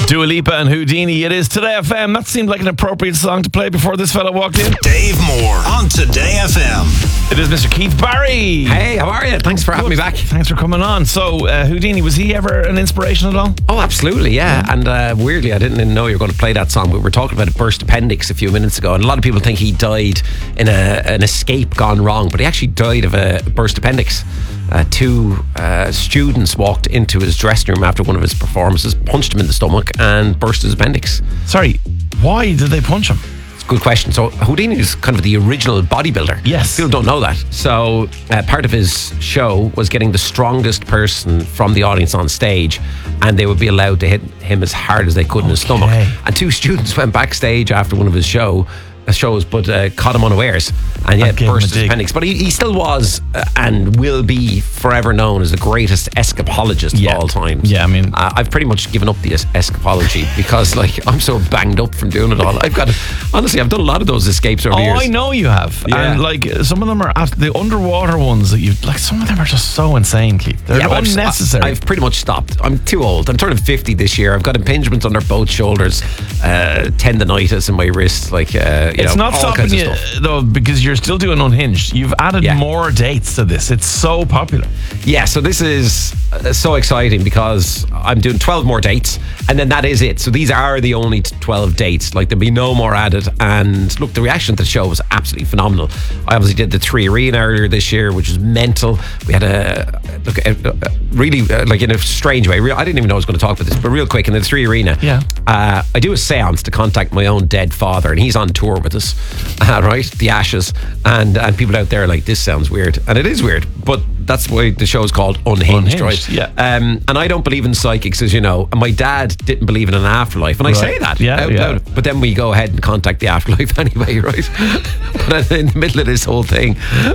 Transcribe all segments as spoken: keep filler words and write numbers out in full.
Dua Lipa and Houdini. It is Today F M. That seemed like an appropriate song to play before this fella walked in. Dave Moore on Today F M. It is Mister Keith Barry. Hey, how are you? Thanks for having me back. Thanks for coming on. So, uh, Houdini, was he ever an inspiration at all? Oh, absolutely, yeah. And uh, weirdly, I didn't even know you were going to play that song. We were talking about a burst appendix a few minutes ago, and a lot of people think he died in a, an escape gone wrong, but he actually died of a burst appendix. Uh, two uh, students walked into his dressing room after one of his performances, punched him in the stomach, and burst his appendix. Sorry, why did they punch him? Good question. So Houdini is kind of the original bodybuilder. Yes. People don't know that. So uh, part of his show was getting the strongest person from the audience on stage, and they would be allowed to hit him as hard as they could in his stomach. And two students went backstage after one of his show shows, but uh, caught him unawares, and yet burst his appendix. But he, he still was uh, and will be forever known as the greatest escapologist yeah. of all time. Yeah, I mean, uh, I've pretty much given up the es- escapology because, like, I'm so banged up from doing it all. I've got, honestly, I've done a lot of those escapes over oh, the years. I know you have, yeah. and like some of them are after the underwater ones that you like. Some of them are just so insane, Keith. They're yeah, unnecessary. I've, I've pretty much stopped. I'm too old. I'm turning fifty this year. I've got impingements under both shoulders, uh, tendonitis in my wrist. Like, uh, you it's know, not all stopping kinds of you stuff. though, because you're still doing Unhinged. You've added Yeah. more dates to this. It's so popular. Yeah, so this is uh, so exciting because I'm doing twelve more dates, and then that is it. So these are the only twelve dates. Like, there'll be no more added. And look, the reaction to the show was absolutely phenomenal. I obviously did the Three Arena earlier this year, which was mental. We had a look, a, a, really uh, like in a strange way. Real, I didn't even know I was going to talk about this, but real quick in the Three Arena, yeah, uh, I do a seance to contact my own dead father, and he's on tour with us. Uh, right, the Ashes, and and people out there are like, this sounds weird, and it is weird, but that's why the show's called Unhinged, Unhinged, right? yeah. Um, and I don't believe in psychics, as you know, and my dad didn't believe in an afterlife, and right. I say that yeah, out yeah. loud. But then we go ahead and contact the afterlife anyway, right? But in the middle of this whole thing,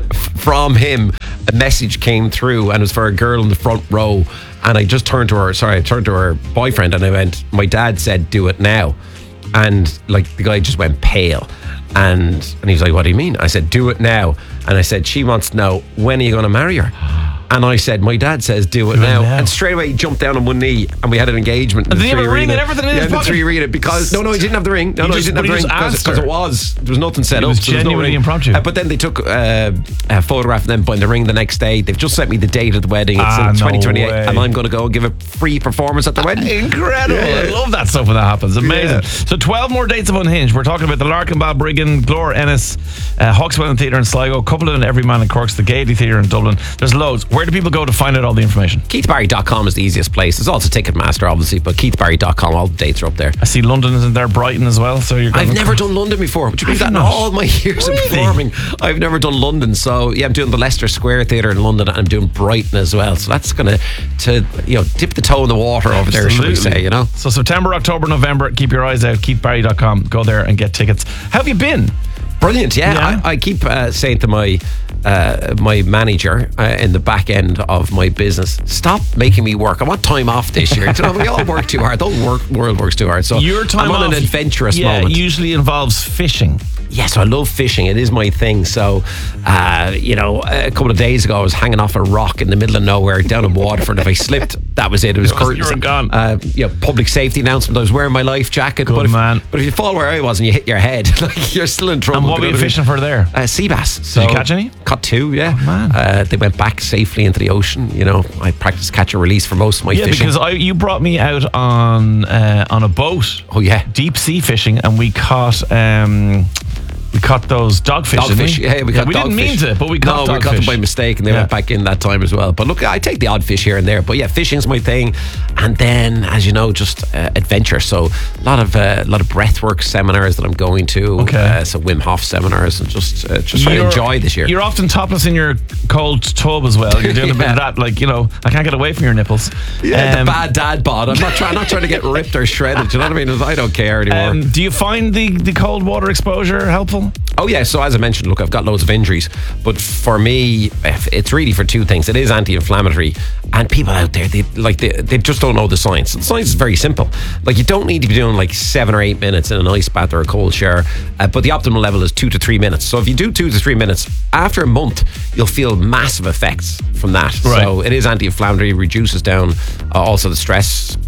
from him, a message came through, and it was for a girl in the front row, and I just turned to her, sorry, I turned to her boyfriend, and I went, my dad said, do it now. And like the guy just went pale. And and he was like, what do you mean? I said, do it now. And I said, she wants to know, when are you going to marry her? And I said, my dad says, do it, Do it now. now. And straight away he jumped down on one knee, and we had an engagement. And did he have a ring and everything in yeah, his the pocket? Three Arena, because no, no, he didn't have the ring. No, He no, just- he didn't but have the he ring just asked because her. it was there was nothing set He up. was so there no genuinely ring. impromptu. Uh, but then they took uh, a photograph of them buying the ring the next day. They've just sent me the date of the wedding. It's Ah, in no twenty twenty-eight, way. and I'm going to go and give a free performance at the wedding. Incredible. Yeah. I love that stuff when that happens. Amazing. Yeah. So twelve more dates of Unhinged. We're talking about the Larkin Balbriggan, Glór Ennis, uh, Hawkswell Theatre in Sligo, Couple and Every Man in Cork's the Gaiety Theatre in Dublin. There's loads. Where do people go to find out all the information? Keith Barry dot com is the easiest place. There's also Ticketmaster, obviously, but Keith Barry dot com, all the dates are up there. I see London is in there, Brighton as well. So you're. I've going never done London before. Would you believe Have that? you In not? all my years Really? of performing, I've never done London. So yeah, I'm doing the Leicester Square Theatre in London, and I'm doing Brighton as well. So that's gonna to you know dip the toe in the water over there, should we Absolutely. say? You know. So September, October, November. Keep your eyes out. Keith Barry dot com. Go there and get tickets. How have you been? Brilliant, yeah. Yeah. I, I keep uh, saying to my uh, my manager uh, in the back end of my business, stop making me work. I want time off this year. You know, we all work too hard. The whole work, world works too hard. So Your time I'm on off, an adventurous yeah, moment. usually involves fishing. Yeah, so I love fishing. It is my thing. So, uh, you know, a couple of days ago, I was hanging off a rock in the middle of nowhere down in Waterford. If I slipped, that was it. It was curtains. You were gone. Uh, you know, public safety announcement. I was wearing my life jacket. Good but if, man. But if you fall where I was and you hit your head, like you're still in trouble. And what were You you know I mean? fishing for there? Uh, sea bass. So Did you catch any? Caught two, yeah. Oh, man. Uh, they went back safely into the ocean. You know, I practiced catch and release for most of my Yeah, fishing. because I, you brought me out on uh, on a boat. Oh, yeah. Deep sea fishing, and we caught um, we caught those dogfish. didn't Dogfish, we? yeah, we got we didn't mean dogfish. to, but we caught No, we got them dogfish. by mistake, and they Yeah. went back in that time as well. But look, I take the odd fish here and there. But yeah, fishing's my thing, and then, as you know, just uh, adventure. So a lot of uh, a lot of breathwork seminars that I'm going to. Okay. Uh, so Wim Hof seminars, and just uh, just trying to You're- enjoy this year. You're often topless in your cold tub as well. You're doing a bit of Yeah. that, like, you know, I can't get away from your nipples. Yeah, Um, the bad dad bod. I'm not trying, not trying to get ripped or shredded. Do you know what I mean? I don't care anymore. Um, do you find the, the cold water exposure helpful? Oh yeah, so as I mentioned, look, I've got loads of injuries, but for me, it's really for two things. It is anti-inflammatory, and people out there, they like they, they just don't know the science. The science is very simple. Like, you don't need to be doing like seven or eight minutes in an ice bath or a cold shower, uh, but the optimal level is two to three minutes. So if you do two to three minutes, after a month, you'll feel massive effects from that. Right. So it is anti-inflammatory, reduces down uh, also the stress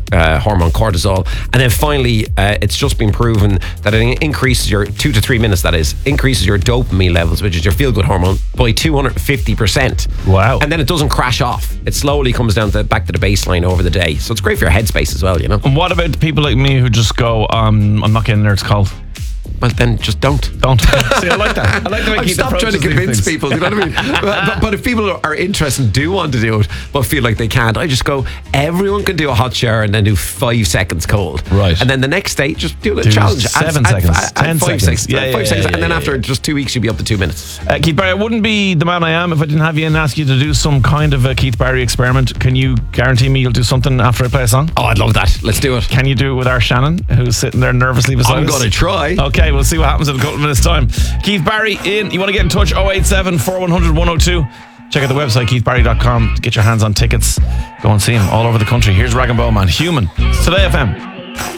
uh, hormone cortisol. And then finally, uh, it's just been proven that it increases your, two to three minutes that is, increases your dopamine levels, which is your feel-good hormone, by two hundred fifty percent. Wow. And then it doesn't crash off. It slowly comes down to back to the baseline over the day. So it's great for your headspace as well, you know. And what about the people like me who just go, um, I'm not getting there, it's cold? Well, then just don't. Don't. See, I like that. I like the way I've Keith stopped trying to approaches these convince things. people, you know what I mean? but, but, but if people are interested and do want to do it, but feel like they can't, I just go, everyone can do a hot shower and then do five seconds cold. Right. And then the next day, just do a Do challenge. seven Add- add- seconds, add- add ten five seconds. seconds. Yeah, add yeah, five yeah, seconds. yeah, and then yeah, after yeah. just two weeks, you'll be up to two minutes. Uh, Keith Barry, I wouldn't be the man I am if I didn't have you and ask you to do some kind of a Keith Barry experiment. Can you guarantee me you'll do something after I play a song? Oh, I'd love that. Let's do it. Can you do it with our Shannon, who's sitting there nervously beside I'm us? going to try. Okay, we'll see what happens in a couple of minutes' time. Keith Barry in. You want to get in touch? oh eight seven, four one zero zero, one oh two. Check out the website, keith barry dot com. Get your hands on tickets. Go and see him all over the country. Here's Rag and Bone Man, Human. It's Today F M.